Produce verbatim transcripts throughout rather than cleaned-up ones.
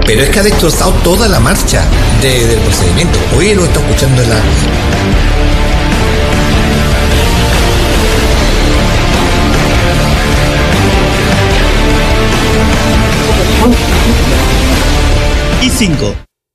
Pero es que ha destrozado toda la marcha de, del procedimiento. Hoy lo está escuchando en la... Y cinco.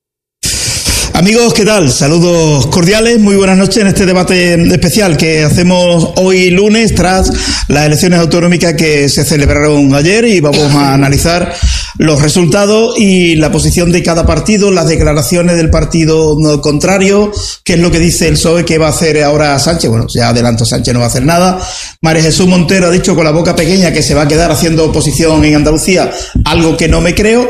Amigos, ¿qué tal? Saludos cordiales, muy buenas noches en este debate especial que hacemos hoy lunes tras las elecciones autonómicas que se celebraron ayer, y vamos a analizar los resultados y la posición de cada partido, las declaraciones del partido contrario, qué es lo que dice el P S O E que va a hacer ahora Sánchez. Bueno, ya adelanto, Sánchez no va a hacer nada. María Jesús Montero ha dicho con la boca pequeña que se va a quedar haciendo oposición en Andalucía, algo que no me creo.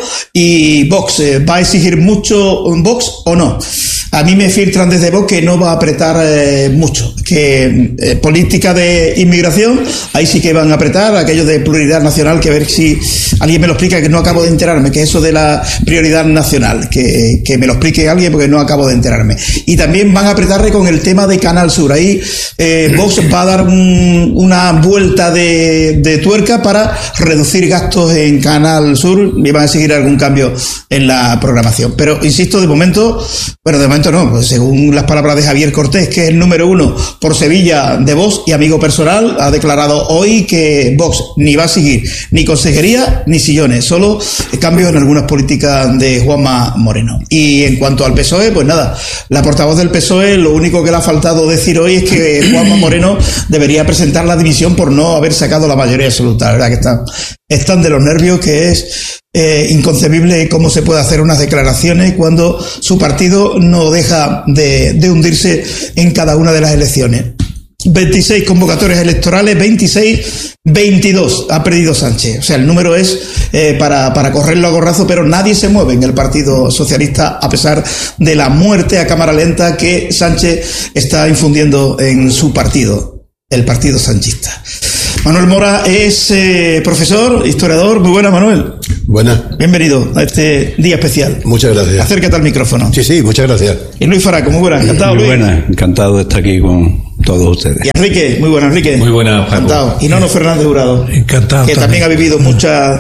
Y Vox, ¿va a exigir mucho Vox o no? A mí me filtran desde Vox que no va a apretar eh, mucho, que eh, política de inmigración, ahí sí que van a apretar, aquello de prioridad nacional, que a ver si alguien me lo explica, que no acabo de enterarme, que eso de la prioridad nacional, que, que me lo explique alguien porque no acabo de enterarme. Y también van a apretarle con el tema de Canal Sur, ahí eh, Vox va a dar un, una vuelta de, de tuerca para reducir gastos en Canal Sur y van a seguir algún cambio en la programación. Pero insisto, de momento, bueno, de momento no, pues según las palabras de Javier Cortés, que es el número uno por Sevilla de Vox y amigo personal, ha declarado hoy que Vox ni va a seguir ni consejería ni sillones, solo cambios en algunas políticas de Juanma Moreno. Y en cuanto al P S O E, pues nada, la portavoz del P S O E, lo único que le ha faltado decir hoy es que Juanma Moreno debería presentar la dimisión por no haber sacado la mayoría absoluta. La verdad que están, están de los nervios, que es Eh, inconcebible cómo se puede hacer unas declaraciones cuando su partido no deja de, de hundirse en cada una de las elecciones. veintiséis convocatorias electorales, veintiséis, veintidós ha perdido Sánchez. O sea, el número es eh, para, para correrlo a gorrazo, pero nadie se mueve en el Partido Socialista a pesar de la muerte a cámara lenta que Sánchez está infundiendo en su partido, el Partido Sanchista. Manuel Mora es eh, profesor, historiador. Muy buena, Manuel. Buena. Bienvenido a este día especial. Muchas gracias. Acércate al micrófono. Sí, sí, muchas gracias. Y Luis Faraco, muy buena, encantado, Muy Luis. buena, encantado de estar aquí con todos ustedes. Y Enrique, muy buena, Enrique. Muy buena, Paco. Encantado. Y Nono Fernández Jurado. Encantado. Que también, también ha vivido muchas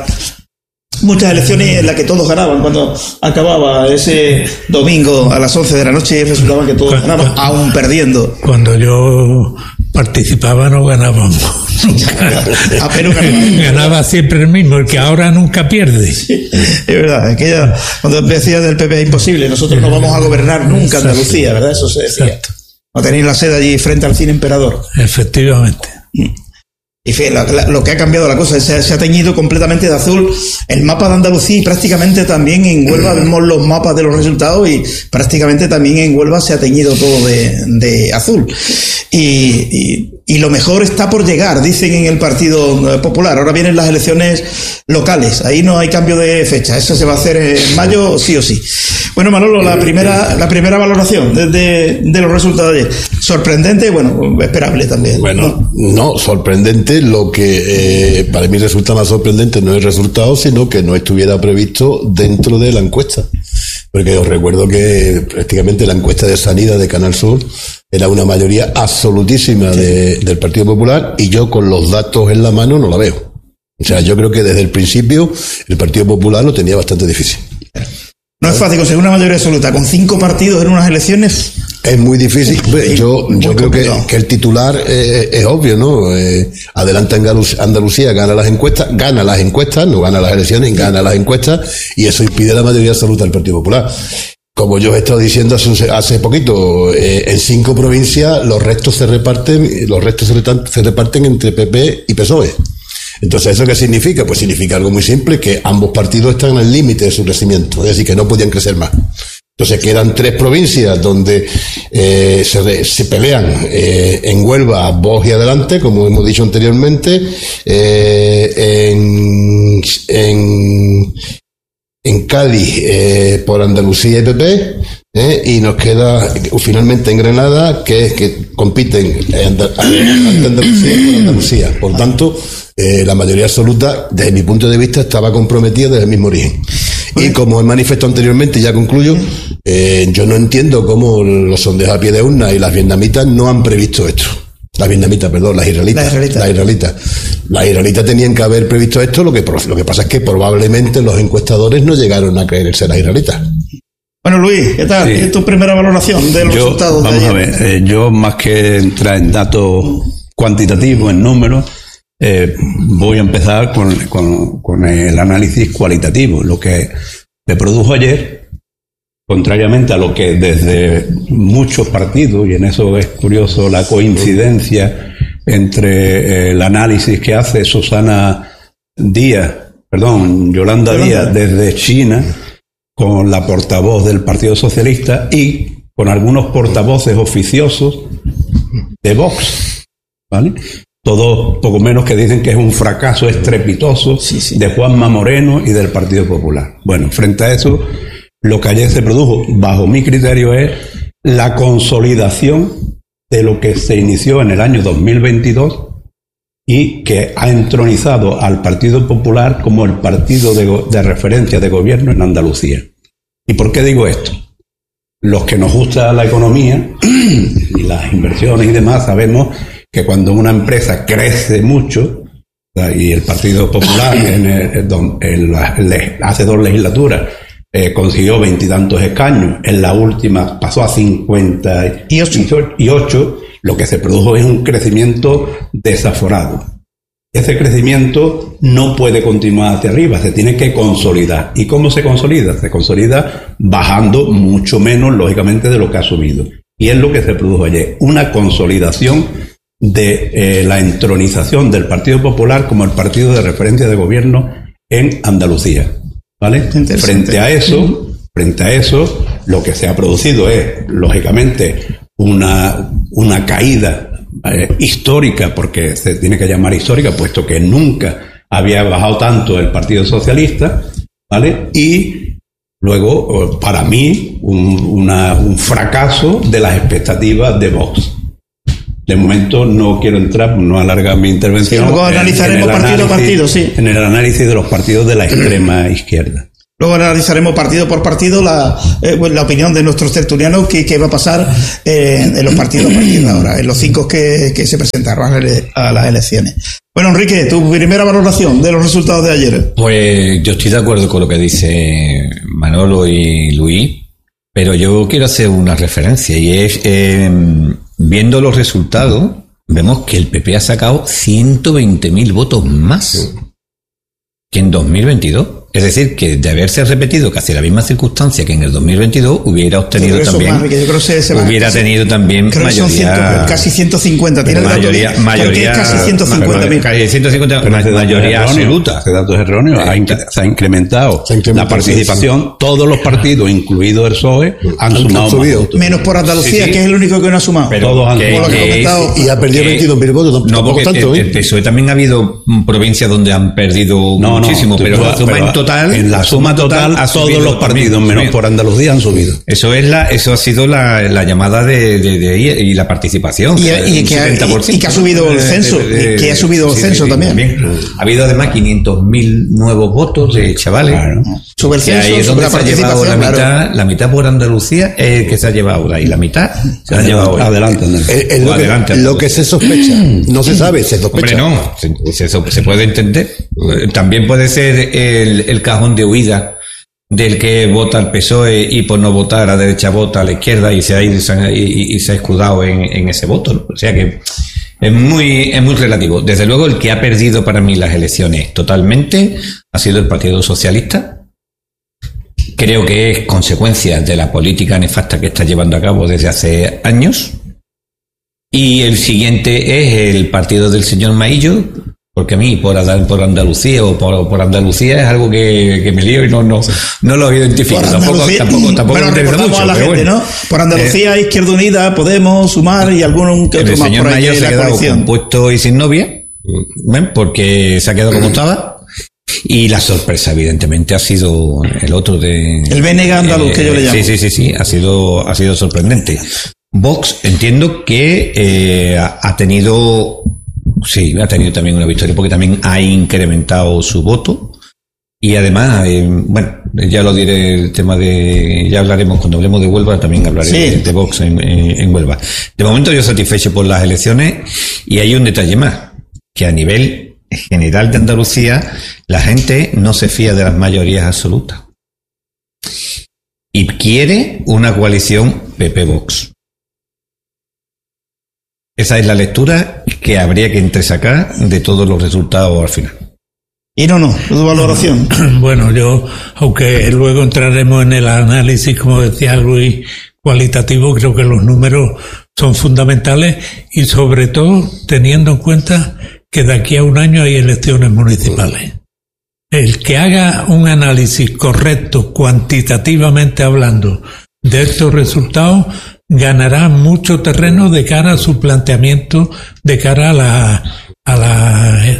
muchas elecciones en las que todos ganaban. Cuando acababa ese domingo a las once de la noche, resultaba que todos ganaban, aún perdiendo. Cuando yo participaba no ganábamos nunca. Apenas ganaba. Ganaba siempre el mismo, el que ahora nunca pierde. Sí, es verdad, aquella, cuando decía del P P es imposible, nosotros no vamos a gobernar nunca Andalucía, ¿verdad? Eso se decía. Exacto. No tenéis la sede allí frente al Cine Emperador. Efectivamente. Y fíjate, la, la, lo que ha cambiado la cosa, se, se ha teñido completamente de azul el mapa de Andalucía, y prácticamente también en Huelva vemos los mapas de los resultados, y prácticamente también en Huelva se ha teñido todo de, de azul. Y, y, y lo mejor está por llegar, dicen en el Partido Popular. Ahora vienen las elecciones locales, ahí no hay cambio de fecha, eso se va a hacer en mayo sí o sí. Bueno, Manolo, la primera la primera valoración de, de, de los resultados de ayer. Sorprendente, bueno, esperable también. Bueno, no, no sorprendente. Lo que eh, para mí resulta más sorprendente no es el resultado, sino que no estuviera previsto dentro de la encuesta. Porque os recuerdo que prácticamente la encuesta de sanidad de Canal Sur era una mayoría absolutísima de, del Partido Popular, y yo con los datos en la mano no la veo. O sea, yo creo que desde el principio el Partido Popular lo tenía bastante difícil. No es fácil conseguir una mayoría absoluta con cinco partidos en unas elecciones. Es muy difícil. Yo, yo creo que, que el titular eh, es obvio, ¿no? Eh, adelanta Andalucía, gana las encuestas, gana las encuestas, no gana las elecciones, gana las encuestas, y eso impide la mayoría absoluta del Partido Popular. Como yo he estado diciendo hace, hace poquito, eh, en cinco provincias los restos se reparten, los restos se reparten, se reparten entre P P y P S O E. Entonces, ¿eso qué significa? Pues significa algo muy simple, que ambos partidos están al límite de su crecimiento, es decir, que no podían crecer más. Entonces quedan tres provincias donde eh, se, se pelean, eh, en Huelva, Vox y Adelante, como hemos dicho anteriormente, eh, en, en, en Cádiz eh, por Andalucía y P P, eh, y nos queda finalmente en Granada, que es que compiten Andalucía por Andalucía. Por tanto, eh, la mayoría absoluta, desde mi punto de vista, estaba comprometida desde el mismo origen. Y como he manifestado anteriormente, ya concluyo, eh, yo no entiendo cómo los sondeos a pie de urna y las vietnamitas no han previsto esto. La vietnamita, perdón, las israelitas. Las israelitas. Las israelitas. Las israelitas tenían que haber previsto esto, lo que, lo que pasa es que probablemente los encuestadores no llegaron a creerse las israelitas. Bueno, Luis, ¿qué tal? Sí. ¿Qué es tu primera valoración de los yo, resultados vamos de a ayer? ver, eh, yo más que entrar en datos cuantitativos, en números, eh, voy a empezar con, con, con el análisis cualitativo. Lo que se produjo ayer, contrariamente a lo que desde muchos partidos, y en eso es curioso la coincidencia entre el análisis que hace Susana Díaz, perdón, Yolanda Díaz desde China, con la portavoz del Partido Socialista y con algunos portavoces oficiosos de Vox, ¿vale? Todos poco menos que dicen que es un fracaso estrepitoso sí, sí. de Juanma Moreno y del Partido Popular. Bueno, frente a eso, lo que ayer se produjo, bajo mi criterio, es la consolidación de lo que se inició en el año dos mil veintidós y que ha entronizado al Partido Popular como el partido de, de referencia de gobierno en Andalucía. ¿Y por qué digo esto? Los que nos gusta la economía y las inversiones y demás sabemos que cuando una empresa crece mucho, y el Partido Popular en el, en la, en, hace dos legislaturas eh, consiguió veintitantos escaños, en la última pasó a cincuenta y ocho, lo que se produjo es un crecimiento desaforado. Ese crecimiento no puede continuar hacia arriba, se tiene que consolidar. ¿Y cómo se consolida? Se consolida bajando mucho menos, lógicamente, de lo que ha subido. Y es lo que se produjo ayer, una consolidación de eh, la entronización del Partido Popular como el partido de referencia de gobierno en Andalucía, ¿vale? Frente a eso, frente a eso, lo que se ha producido es, lógicamente, una, una caída eh, histórica, porque se tiene que llamar histórica, puesto que nunca había bajado tanto el Partido Socialista, ¿vale? Y luego, para mí, un, una, un fracaso de las expectativas de Vox. De momento no quiero entrar, no alargar mi intervención. Sí, luego analizaremos partido a partido, sí. En el análisis de los partidos de la extrema izquierda. Luego analizaremos partido por partido la, eh, la opinión de nuestros tertulianos que, que va a pasar eh, en los partidos a partir de ahora, en los cinco que, que se presentaron a las elecciones. Bueno, Enrique, tu primera valoración de los resultados de ayer. Pues yo estoy de acuerdo con lo que dice Manolo y Luis, pero yo quiero hacer una referencia y es, eh, viendo los resultados, vemos que el P P ha sacado ciento veinte mil votos más que en dos mil veintidós. Es decir, que de haberse repetido casi la misma circunstancia que en el dos mil veintidós, hubiera obtenido también, más, yo creo que se va, hubiera casi, tenido también mayoría, ciento, casi ciento cincuenta, tiene mayoría, el dato, mayoría, casi ciento cincuenta mil, casi ciento cincuenta, mayoría absoluta. Ese dato es erróneo, ha inc- se ha incrementado, se ha incrementado la participación, sí, sí. Todos los partidos, incluido el P S O E, han, han sumado subido, menos por Andalucía, sí, sí. que es el único que no ha sumado. Pero todos han que, que, y ha perdido veintidós mil votos, no, porque tanto, el P S O E también ha habido provincias donde han perdido no, muchísimo, no, pero la suma en total, en la suma total, a todos los partidos, también, menos por Andalucía, han subido. Eso es la, eso ha sido la, la llamada de, de, de y la participación. Y, y, y, que ha, y, y que ha subido el censo, de, de, de, que ha subido el sí, censo sí, también. también. Ha habido además quinientos mil nuevos votos de chavales. Claro. Sobre el censo, es sobre la participación. La, claro. mitad, la mitad por Andalucía es el que se ha llevado ahora, y la mitad se ha llevado adelante. Es, es lo, adelante, que, lo que se sospecha. No se sabe, se sospecha. Hombre, no, se, se, se puede entender. También puede ser el, el cajón de huida del que vota el P S O E y por no votar a la derecha vota a la izquierda y se ha, ido, y, y se ha escudado en, en ese voto, ¿no? O sea que es muy, es muy relativo. Desde luego, el que ha perdido para mí las elecciones totalmente ha sido el Partido Socialista. Creo que es consecuencia de la política nefasta que está llevando a cabo desde hace años. Y el siguiente es el partido del señor Maillo, porque a mí por, por Andalucía o por, por Andalucía es algo que, que me lío y no, no, no lo identifico. Tampoco, tampoco, tampoco bueno, recordamos mucho, a la gente, bueno. ¿no? Por Andalucía, eh, Izquierda Unida, Podemos, Sumar y algún que otro más por ahí. El señor Mayor se ha quedado compuesto y sin novia, ¿ven? Porque se ha quedado como estaba. Y la sorpresa, evidentemente, ha sido el otro de... El B N G andaluz, eh, que yo le llamo. Sí, sí, sí, sí, ha sido, ha sido sorprendente. Vox, entiendo que eh, ha tenido... Sí, ha tenido también una victoria porque también ha incrementado su voto Y además, eh, bueno, ya lo diré, el tema de, ya hablaremos cuando hablemos de Huelva, también hablaré sí. de, de Vox en, en, en Huelva. De momento yo satisfecho por las elecciones, y hay un detalle más, que a nivel general de Andalucía, la gente no se fía de las mayorías absolutas. Y quiere una coalición P P-Vox. Esa es la lectura que habría que entresacar de todos los resultados al final. Y no, no, tu valoración. Bueno, yo, aunque luego entraremos en el análisis, como decía Luis, cualitativo, creo que los números son fundamentales, y sobre todo teniendo en cuenta que de aquí a un año hay elecciones municipales. El que haga un análisis correcto, cuantitativamente hablando, de estos resultados, ganará mucho terreno de cara a su planteamiento, de cara a la a las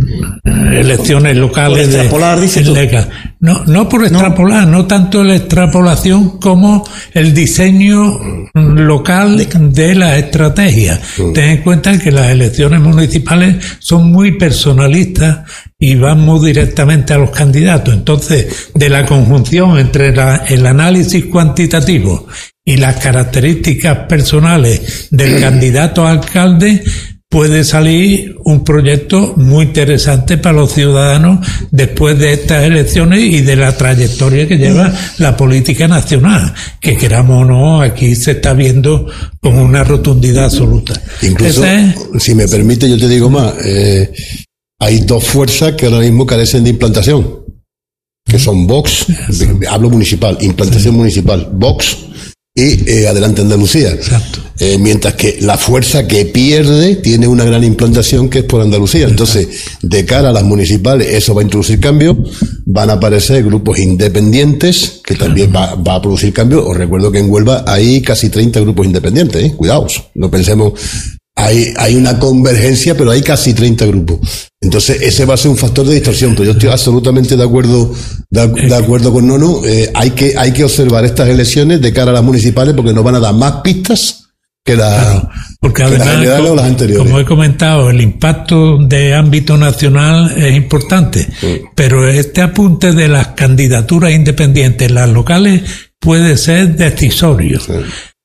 elecciones locales. Por extrapolar, dices tú. No, no por extrapolar, no. no tanto la extrapolación como el diseño local de la estrategia. Sí. Ten en cuenta que las elecciones municipales son muy personalistas y van muy directamente a los candidatos. Entonces, de la conjunción entre la, el análisis cuantitativo y las características personales del candidato a alcalde, puede salir un proyecto muy interesante para los ciudadanos después de estas elecciones y de la trayectoria que lleva la política nacional, que queramos o no, aquí se está viendo con una rotundidad absoluta. Incluso, es... si me permite, yo te digo más, eh, hay dos fuerzas que ahora mismo carecen de implantación, que son Vox, sí. hablo municipal, implantación sí. municipal, Vox y eh, Adelante Andalucía. Exacto. Eh, mientras que la fuerza que pierde tiene una gran implantación, que es por Andalucía. Entonces, de cara a las municipales, eso va a introducir cambios, van a aparecer grupos independientes, que también va, va a producir cambios. Os recuerdo que en Huelva hay casi treinta grupos independientes, ¿eh? Cuidaos, no pensemos, hay, hay una convergencia, pero hay casi treinta grupos. Entonces, ese va a ser un factor de distorsión, pero yo estoy absolutamente de acuerdo, de, de acuerdo con Nono. Eh, hay que, hay que observar estas elecciones de cara a las municipales, porque nos van a dar más pistas que, la, claro, porque que además, las como, o las anteriores. Como he comentado, el impacto de ámbito nacional es importante, sí. pero este apunte de las candidaturas independientes, las locales, puede ser decisorio. Sí.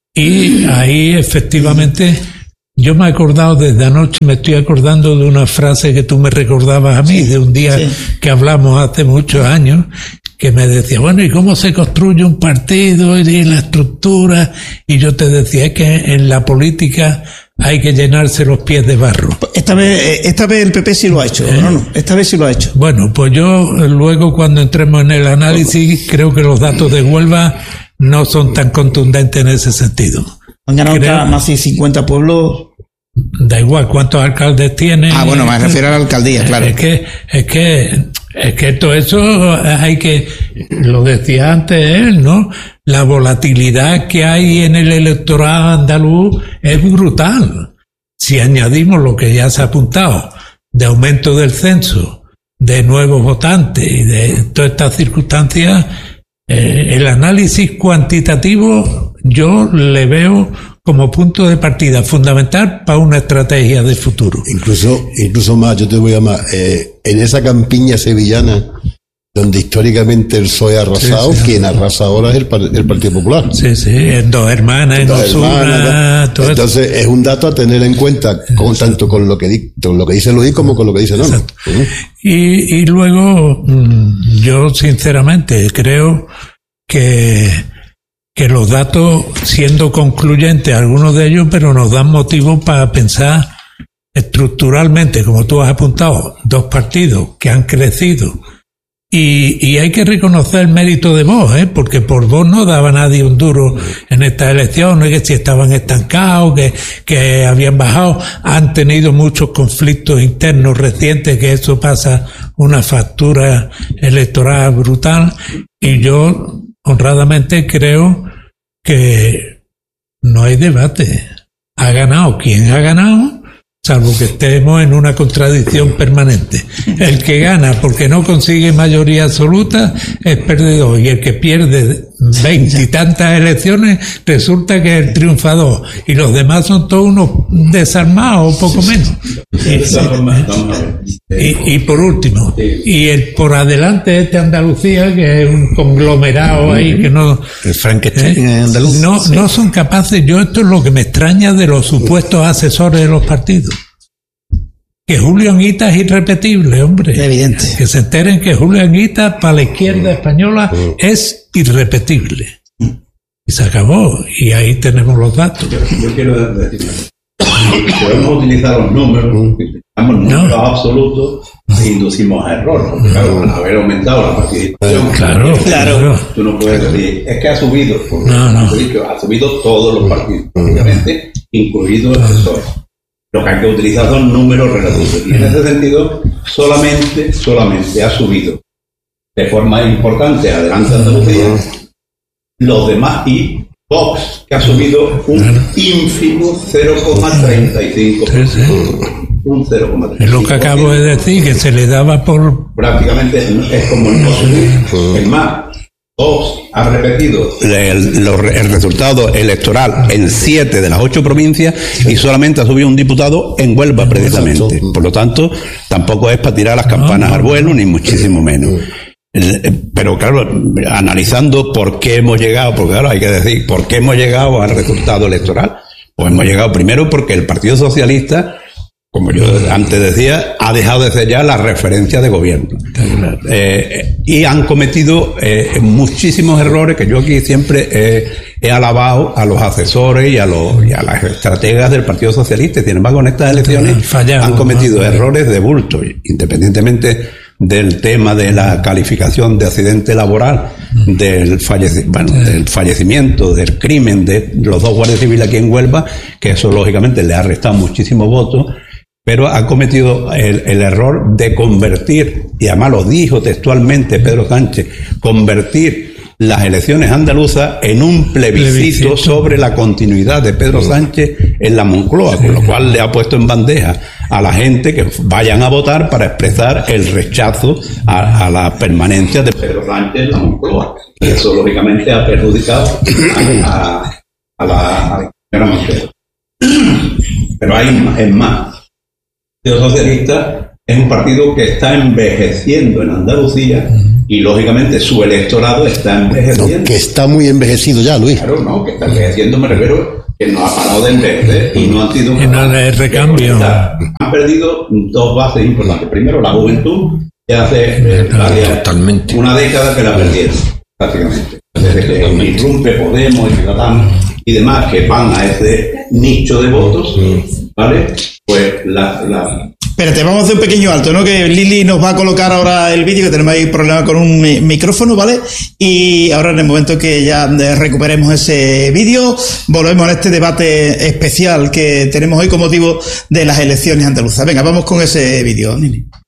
Y ahí efectivamente, yo me he acordado desde anoche, me estoy acordando de una frase que tú me recordabas a mí, sí. de un día sí. que hablamos hace muchos años, que me decía, bueno, ¿y cómo se construye un partido y la estructura? Y yo te decía, es que en la política hay que llenarse los pies de barro. Esta vez, esta vez el P P sí lo ha hecho, ¿Eh? no, no, esta vez sí lo ha hecho. Bueno, pues yo luego cuando entremos en el análisis, creo que los datos de Huelva no son tan contundentes en ese sentido. Han ganado creo, más de cincuenta pueblos. Da igual cuántos alcaldes tiene. Ah, bueno, me refiero a la alcaldía, claro. Es que, es que, es que todo eso hay que, lo decía antes él, ¿no? La volatilidad que hay en el electorado andaluz es brutal. Si añadimos lo que ya se ha apuntado, de aumento del censo, de nuevos votantes y de todas estas circunstancias, eh, el análisis cuantitativo yo le veo como punto de partida fundamental para una estrategia de futuro. Incluso, incluso más, yo te voy a más, eh, en esa campiña sevillana, donde históricamente el P S O E ha arrasado, sí, sí, quien arrasa ahora es el, el Partido Popular. Sí, sí, en Dos Hermanas, en Osuna, todo entonces eso. Es un dato a tener en cuenta, con, tanto con lo que con lo que dice Luis como con lo que dice Nono. Uh-huh. Y, y luego, yo sinceramente creo que que los datos, siendo concluyentes algunos de ellos, pero nos dan motivos para pensar estructuralmente, como tú has apuntado, dos partidos que han crecido. Y, y hay que reconocer el mérito de Vox, ¿eh? Porque por Vox no daba nadie un duro en estas elecciones, que si estaban estancados, que, que habían bajado, han tenido muchos conflictos internos recientes, que eso pasa una factura electoral brutal, y yo honradamente creo que no hay debate. Ha ganado quien ha ganado, salvo que estemos en una contradicción permanente. El que gana porque no consigue mayoría absoluta es perdedor, y el que pierde veintitantas elecciones, resulta que es el triunfador y los demás son todos unos desarmados, poco menos. Y, y por último, y el por adelante este Andalucía, que es un conglomerado ahí que no... El Frankenstein ¿eh? andaluz. No, no son capaces. Yo esto es lo que me extraña de los supuestos asesores de los partidos. Que Julio Anguita es irrepetible, hombre. Evidente. Que se enteren que Julio Anguita para la izquierda española es irrepetible. Y se acabó. Y ahí tenemos los datos. Yo, yo quiero decir, podemos utilizar los números, estamos en números no. absolutos e inducimos a error. Porque, claro, al haber aumentado la participación, claro, claro. Tú no puedes decir, es que ha subido, porque no, no. ha subido todos los partidos, prácticamente, incluido el P S O E. Lo que hay que utilizar son números relativos. Y en ese sentido, solamente, solamente ha subido de forma importante Adelante Andalucía, los demás, y Vox, que ha subido un ínfimo cero coma treinta y cinco por ciento. Sí, sí. Un cero coma treinta y cinco por ciento. Es lo que acabo de decir, que se le daba por... Prácticamente es como el no subir. Es más, Vox ha repetido el, el, el resultado electoral en siete de las ocho provincias y solamente ha subido un diputado en Huelva, precisamente. Por lo tanto, tampoco es para tirar las campanas al vuelo, ni muchísimo menos. Pero claro, analizando por qué hemos llegado, porque claro, hay que decir, ¿por qué hemos llegado al resultado electoral? Pues hemos llegado primero porque el Partido Socialista, como yo antes decía, ha dejado de ser ya la referencia de gobierno. Eh, y han cometido eh, muchísimos errores que yo aquí siempre eh, he alabado a los asesores y a, los, y a las estrategas del Partido Socialista. Sin embargo, en estas elecciones Fallado, han cometido ¿no? errores de bulto, independientemente del tema de la calificación de accidente laboral, del, falleci- bueno, del fallecimiento, del crimen de los dos guardias civiles aquí en Huelva, que eso lógicamente le ha restado muchísimos votos, pero ha cometido el, el error de convertir, y además lo dijo textualmente Pedro Sánchez, convertir las elecciones andaluzas en un plebiscito, plebiscito sobre la continuidad de Pedro Sánchez en la Moncloa, con lo cual le ha puesto en bandeja a la gente que vayan a votar para expresar el rechazo a, a la permanencia de Pedro Sánchez en la Moncloa. Y eso lógicamente ha perjudicado a, a, a la señora Moncloa. Pero hay es más. El Partido Socialista es un partido que está envejeciendo en Andalucía y lógicamente su electorado está envejeciendo. No, que está muy envejecido ya, Luis. Claro, no, que está envejeciendo, me refiero que no ha parado de envejecer y no han sido... Y no de recambio. Han perdido dos bases importantes. Primero, la juventud, que hace eh, varias, Totalmente. una década que la perdieron, prácticamente. Desde que irrumpe Podemos y Ciudadanos y demás, que van a ese nicho de votos, ¿vale? Pues la... la Espérate, vamos a hacer un pequeño alto, ¿no? Que Lili nos va a colocar ahora el vídeo, que tenemos ahí problema con un mi- micrófono, ¿vale? Y ahora en el momento que ya recuperemos ese vídeo, volvemos a este debate especial que tenemos hoy con motivo de las elecciones andaluzas. Venga, vamos con ese vídeo, Lili.